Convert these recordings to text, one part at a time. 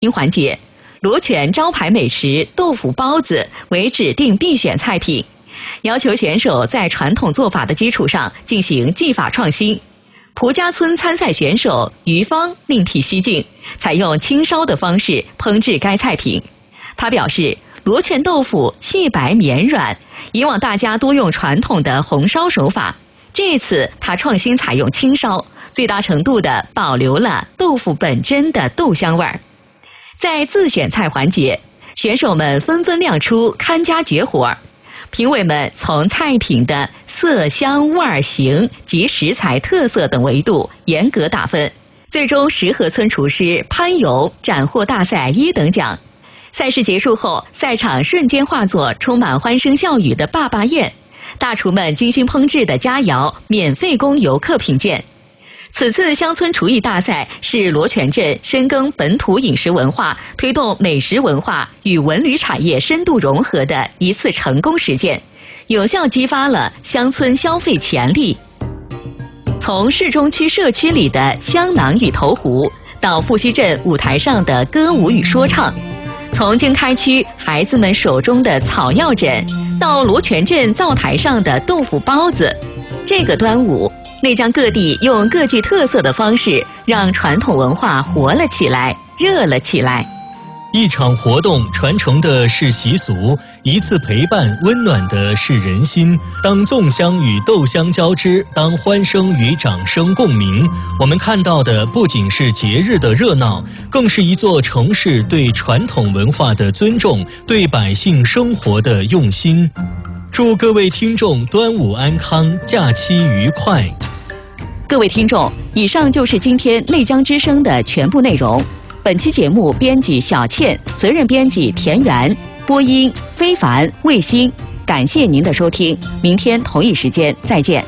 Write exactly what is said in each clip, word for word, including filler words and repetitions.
新环节，罗泉招牌美食豆腐包子为指定必选菜品，要求选手在传统做法的基础上进行技法创新。蒲家村参赛选手于芳另辟蹊径，采用清烧的方式烹制该菜品。他表示，罗泉豆腐细白绵软，以往大家多用传统的红烧手法，这次他创新采用清烧，最大程度地保留了豆腐本真的豆香味儿。在自选菜环节，选手们纷纷亮出看家绝活，评委们从菜品的色香味形及食材特色等维度严格打分，最终石河村厨师潘友斩获大赛一等奖。赛事结束后，赛场瞬间化作充满欢声笑语的坝坝宴，大厨们精心烹制的佳肴免费供游客品鉴。此次乡村厨艺大赛是罗泉镇深耕本土饮食文化，推动美食文化与文旅产业深度融合的一次成功实践，有效激发了乡村消费潜力。从市中区社区里的香囊与投壶，到富溪镇舞台上的歌舞与说唱，从经开区孩子们手中的草药枕，到罗泉镇灶台上的豆腐包子，这个端午，内江各地用各具特色的方式，让传统文化活了起来，热了起来。 一场活动传承的是习俗，一次陪伴温暖的是人心。当粽香与豆香交织，当欢声与掌声共鸣，我们看到的不仅是节日的热闹，更是一座城市对传统文化的尊重，对百姓生活的用心。祝各位听众端午安康，假期愉快。 各位听众，以上就是今天内江之声的全部内容。本期节目编辑小倩，责任编辑田园，播音非凡、卫星。感谢您的收听，明天同一时间再见。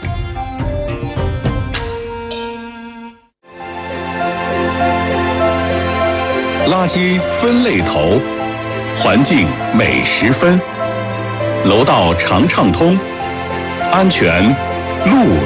垃圾分类头，环境每十分，楼道常畅通，安全路